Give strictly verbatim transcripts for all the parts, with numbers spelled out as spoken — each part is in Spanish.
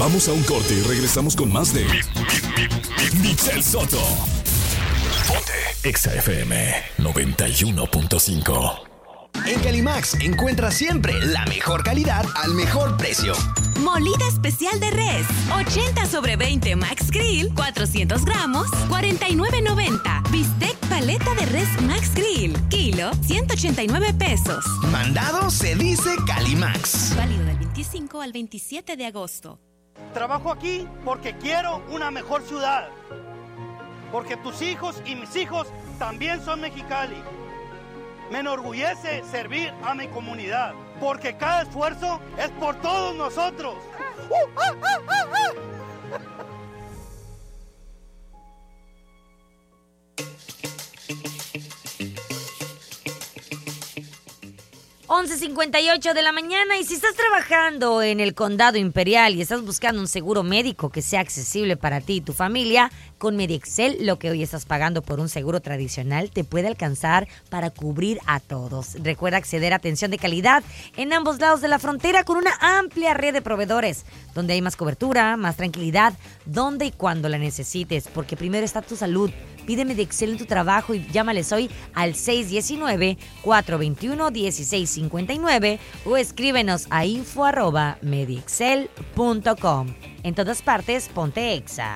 Vamos a un corte y regresamos con más de Michelle Soto. Ponte Exa F M noventa y uno punto cinco. En Calimax encuentras siempre la mejor calidad al mejor precio. Molida especial de res, ochenta sobre veinte Max Grill, cuatrocientos gramos, cuarenta y nueve noventa. Bistec paleta de res Max Grill, kilo, ciento ochenta y nueve pesos. Mandado se dice Calimax. Válido del veinticinco al veintisiete de agosto. Trabajo aquí porque quiero una mejor ciudad. Porque tus hijos y mis hijos también son Mexicali. Me enorgullece servir a mi comunidad, porque cada esfuerzo es por todos nosotros. once cincuenta y ocho de la mañana, y si estás trabajando en el Condado Imperial y estás buscando un seguro médico que sea accesible para ti y tu familia, con MediExcel lo que hoy estás pagando por un seguro tradicional te puede alcanzar para cubrir a todos. Recuerda acceder a atención de calidad en ambos lados de la frontera con una amplia red de proveedores, donde hay más cobertura, más tranquilidad, donde y cuando la necesites, porque primero está tu salud. Pide MediExcel en tu trabajo y llámales hoy al seis uno nueve, cuatro dos uno, uno seis cinco nueve o escríbenos a info arroba mediexcel punto com. En todas partes, ponte Exa.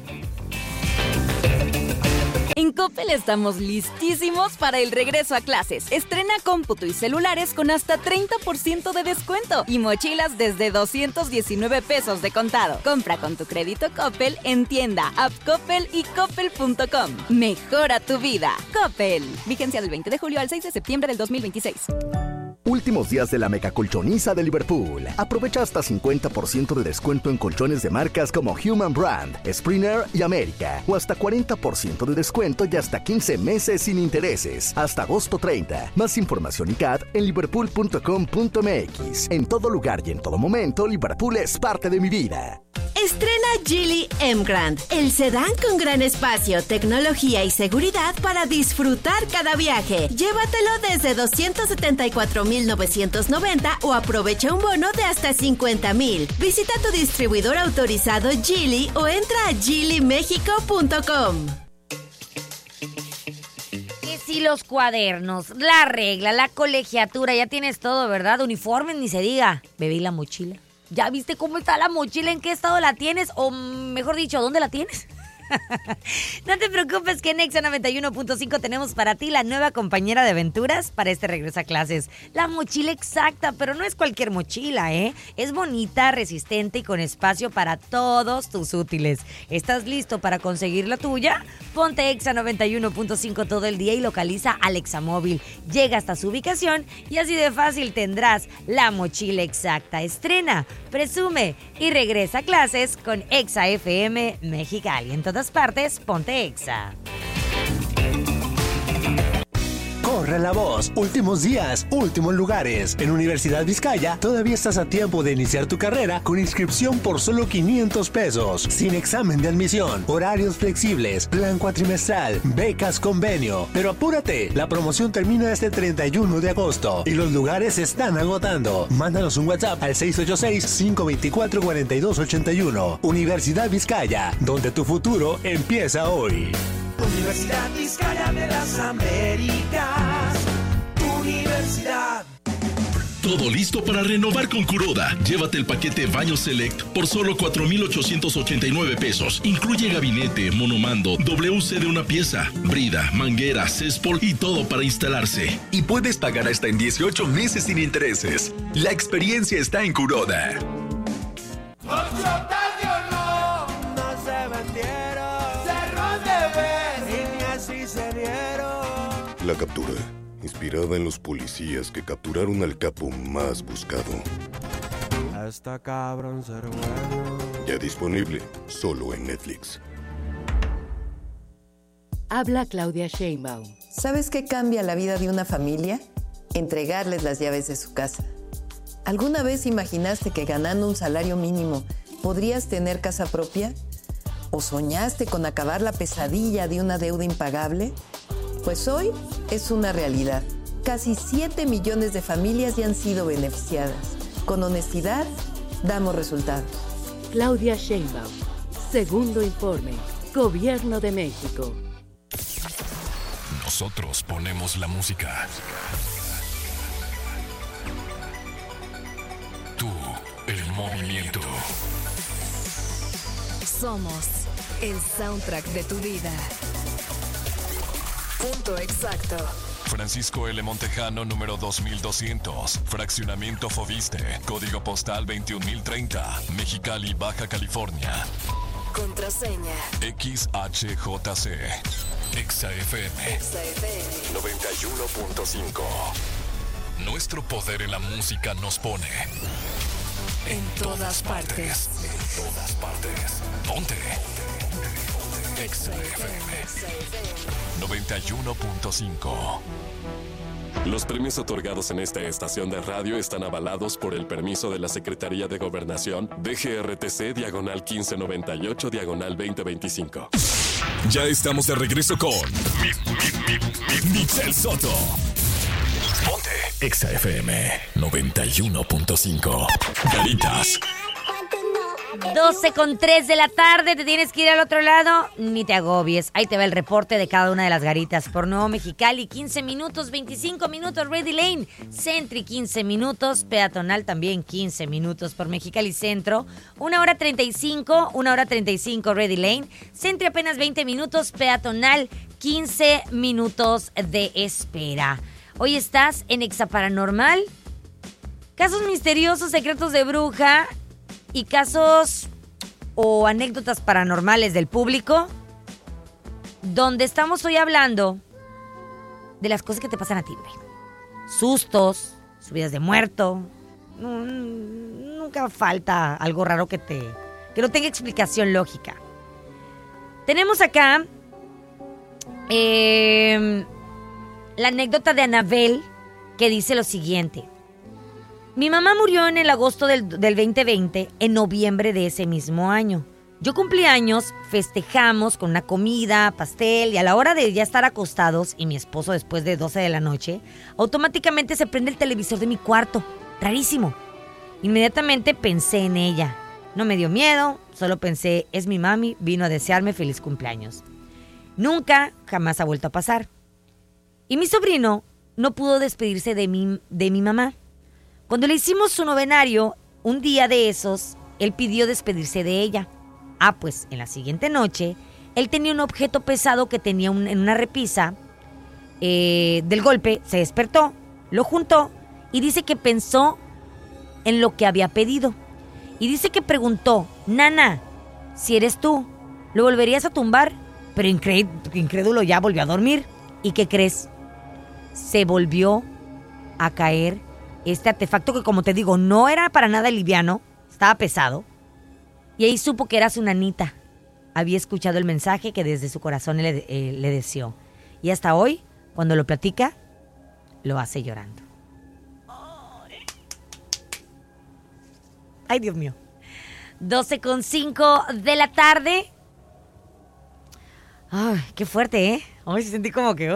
En Coppel estamos listísimos para el regreso a clases. Estrena cómputo y celulares con hasta treinta por ciento de descuento y mochilas desde doscientos diecinueve pesos de contado. Compra con tu crédito Coppel en tienda, app Coppel y coppel punto com. Mejora tu vida. Coppel. Vigencia del veinte de julio al seis de septiembre del dos mil veintiséis. Últimos días de la mega colchoniza de Liverpool. Aprovecha hasta cincuenta por ciento de descuento en colchones de marcas como Human Brand, Springer y América. O hasta cuarenta por ciento de descuento y hasta quince meses sin intereses. Hasta agosto treinta. Más información y C A D en liverpool punto com punto m x. En todo lugar y en todo momento, Liverpool es parte de mi vida. Estrena Geely M-Grand, el sedán con gran espacio, tecnología y seguridad para disfrutar cada viaje. Llévatelo desde doscientos setenta y cuatro mil novecientos noventa o aprovecha un bono de hasta cincuenta mil. Visita tu distribuidor autorizado Geely o entra a geely mexico punto com. Que si los cuadernos, la regla, la colegiatura, ya tienes todo, ¿verdad? Uniformes, ni se diga. Bebé, ¿y la mochila? ¿Ya viste cómo está la mochila? ¿En qué estado la tienes? O mejor dicho, ¿dónde la tienes? No te preocupes que en Exa noventa y uno punto cinco tenemos para ti la nueva compañera de aventuras para este regreso a clases. La mochila exacta, pero no es cualquier mochila, ¿eh? Es bonita, resistente y con espacio para todos tus útiles. ¿Estás listo para conseguir la tuya? Ponte Exa noventa y uno punto cinco todo el día y localiza Alexa Móvil. Llega hasta su ubicación y así de fácil tendrás la mochila exacta. Estrena, presume y regresa a clases con Exa F M Mexicali. En todas partes, ponte Exa. Corre la voz. Últimos días, últimos lugares. En Universidad Vizcaya todavía estás a tiempo de iniciar tu carrera con inscripción por solo quinientos pesos. Sin examen de admisión, horarios flexibles, plan cuatrimestral, becas convenio. Pero apúrate, la promoción termina este treinta y uno de agosto y los lugares se están agotando. Mándanos un WhatsApp al seis ocho seis, cinco dos cuatro, cuatro dos ocho uno. Universidad Vizcaya, donde tu futuro empieza hoy. Universidad Vizcaya de las Américas. Universidad. Todo listo para renovar con Kuroda. Llévate el paquete Baño Select por solo cuatro mil ochocientos ochenta y nueve pesos. Incluye gabinete, monomando, W C de una pieza, brida, manguera, céspol y todo para instalarse. Y puedes pagar hasta en dieciocho meses sin intereses. La experiencia está en Kuroda. La captura, inspirada en los policías que capturaron al capo más buscado. Esta cabrón ser bueno. Ya disponible, solo en Netflix. Habla Claudia Sheinbaum. ¿Sabes qué cambia la vida de una familia? Entregarles las llaves de su casa. ¿Alguna vez imaginaste que ganando un salario mínimo podrías tener casa propia? ¿O soñaste con acabar la pesadilla de una deuda impagable? Pues hoy es una realidad. Casi siete millones de familias ya han sido beneficiadas. Con honestidad, damos resultados. Claudia Sheinbaum. Segundo informe. Gobierno de México. Nosotros ponemos la música. Tú, el movimiento. Somos el soundtrack de tu vida. Punto exacto. Francisco L. Montejano, número dos mil doscientos. Fraccionamiento Foviste. Código postal veintiún mil treinta. Mexicali, Baja California. Contraseña. X H J C. Exa F M. Exa F M. noventa y uno punto cinco. Nuestro poder en la música nos pone en todas partes. En todas partes. Ponte. Exa F M. noventa y uno punto cinco. Los premios otorgados en esta estación de radio están avalados por el permiso de la Secretaría de Gobernación D G R T C diagonal quince noventa y ocho diagonal veinte veinticinco. Ya estamos de regreso con Michelle Soto. Ponte Exa F M noventa y uno punto cinco. Caritas. doce con tres de la tarde, ¿te tienes que ir al otro lado? Ni te agobies, ahí te va el reporte de cada una de las garitas. Por Nuevo Mexicali, quince minutos, veinticinco minutos, Ready Lane. Sentry, quince minutos, Peatonal también, quince minutos. Por Mexicali Centro, una hora treinta y cinco, una hora treinta y cinco, Ready Lane. Sentry apenas veinte minutos, Peatonal, quince minutos de espera. Hoy estás en Exa Paranormal. Casos misteriosos, secretos de bruja y casos o anécdotas paranormales del público, donde estamos hoy hablando de las cosas que te pasan a ti, güey. Sustos, subidas de muerto. Nunca falta algo raro que te que no tenga explicación lógica. Tenemos acá eh, la anécdota de Anabel, que dice lo siguiente. Mi mamá murió en el agosto del, del veinte veinte, en noviembre de ese mismo año. Yo cumplí años, festejamos con una comida, pastel, y a la hora de ya estar acostados, y mi esposo después de doce de la noche, automáticamente se prende el televisor de mi cuarto. Rarísimo. Inmediatamente pensé en ella. No me dio miedo, solo pensé, es mi mami, vino a desearme feliz cumpleaños. Nunca, jamás ha vuelto a pasar. Y mi sobrino no pudo despedirse de mi, de mi mamá. Cuando le hicimos su novenario, un día de esos, él pidió despedirse de ella. Ah, pues en la siguiente noche, él tenía un objeto pesado que tenía un, en una repisa. Eh, del golpe, se despertó, lo juntó y dice que pensó en lo que había pedido. Y dice que preguntó, Nana, si eres tú, ¿lo volverías a tumbar? Pero incré- incrédulo ya volvió a dormir. ¿Y qué crees? Se volvió a caer este artefacto que, como te digo, no era para nada liviano, estaba pesado. Y ahí supo que era su nanita. Había escuchado el mensaje que desde su corazón le, eh, le deseó. Y hasta hoy, cuando lo platica, lo hace llorando. Ay, Dios mío. doce con cinco de la tarde. Ay, qué fuerte, ¿eh? Hoy se sentí como que... Uh.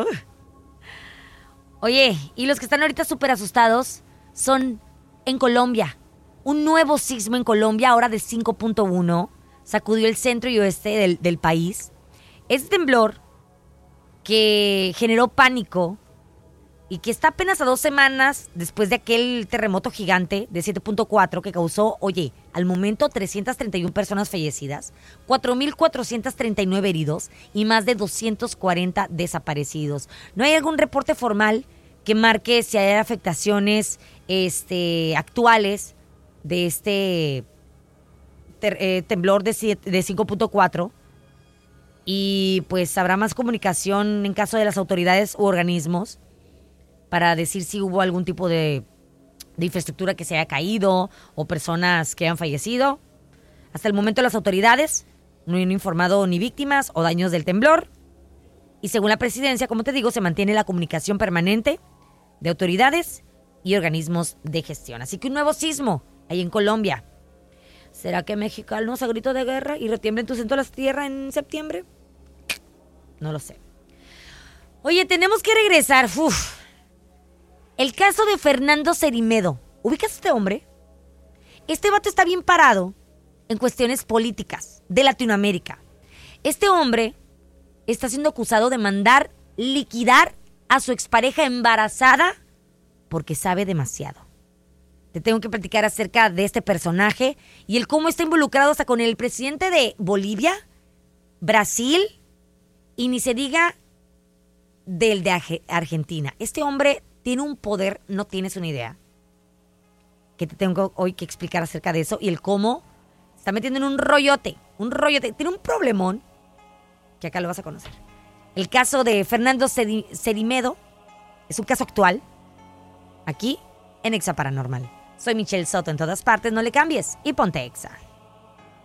Oye, y los que están ahorita súper asustados son en Colombia. Un nuevo sismo en Colombia, ahora de cinco punto uno, sacudió el centro y oeste del, del país. Este temblor que generó pánico y que está apenas a dos semanas después de aquel terremoto gigante de siete punto cuatro que causó, oye, al momento trescientas treinta y una personas fallecidas, cuatro mil cuatrocientos treinta y nueve heridos y más de doscientos cuarenta desaparecidos. No hay algún reporte formal que marque si hay afectaciones este, actuales de este ter, eh, temblor de, de cinco punto cuatro. Y pues habrá más comunicación en caso de las autoridades u organismos para decir si hubo algún tipo de, de infraestructura que se haya caído o personas que han fallecido. Hasta el momento las autoridades no han informado ni víctimas o daños del temblor. Y según la presidencia, como te digo, se mantiene la comunicación permanente de autoridades y organismos de gestión. Así que un nuevo sismo ahí en Colombia. ¿Será que México no se gritó de guerra y retiembla en tu centro las tierras en septiembre? No lo sé. Oye, tenemos que regresar. Uf. El caso de Fernando Cerimedo. ¿Ubicas a este hombre? Este vato está bien parado en cuestiones políticas de Latinoamérica. Este hombre está siendo acusado de mandar liquidar a su expareja embarazada porque sabe demasiado. Te tengo que platicar acerca de este personaje y el cómo está involucrado hasta con el presidente de Bolivia, Brasil y ni se diga del de Argentina. Este hombre tiene un poder, no tienes una idea, que te tengo hoy que explicar acerca de eso y el cómo está metiendo en un rollote, un rollote, tiene un problemón que acá lo vas a conocer. El caso de Fernando Cerimedo es un caso actual, aquí en Exa Paranormal. Soy Michelle Soto en todas partes, no le cambies y ponte Exa.